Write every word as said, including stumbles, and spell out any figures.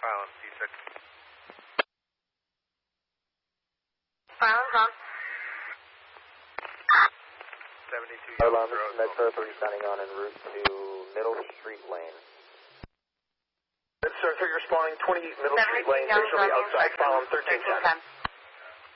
Island, C six. Island's on. seventy-two Alarm, this is Medford three signing on en route to Middle Street Lane. Sir, you're responding twenty Middle Street Lane, visually outside, column thirteen ten.